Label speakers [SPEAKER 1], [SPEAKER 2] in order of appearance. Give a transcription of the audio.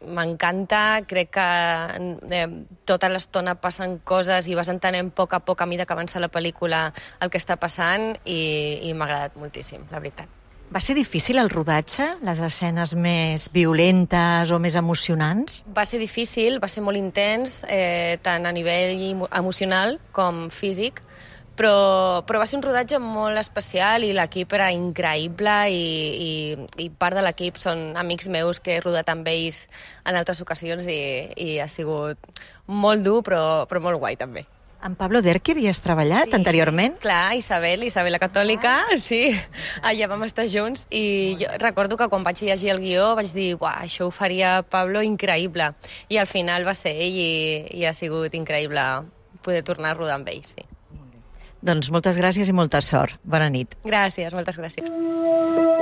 [SPEAKER 1] m'encanta, crec que tota l'estona passen coses i vas entenent a poc a mida que avança la pel·lícula el que està passant i m'ha agradat moltíssim, la veritat.
[SPEAKER 2] Va ser difícil el rodatge? Les escenes més violentes o més emocionants?
[SPEAKER 1] Va ser difícil, va ser molt intens, tant a nivell emocional com físic, però va ser un rodatge molt especial i l'equip era increïble i part de l'equip són amics meus que he rodat amb ells en altres ocasions i ha sigut molt dur però molt guai també.
[SPEAKER 2] Amb Pablo Derqui havies treballat anteriorment?
[SPEAKER 1] Clar, Isabel la Catòlica, sí, allà vam estar junts i jo recordo que quan vaig llegir el guió vaig dir, uah, això ho faria Pablo increïble, i al final va ser ell i ha sigut increïble poder tornar a rodar amb ell, sí.
[SPEAKER 2] Doncs moltes gràcies i molta sort. Bona nit.
[SPEAKER 1] Gràcies, moltes gràcies.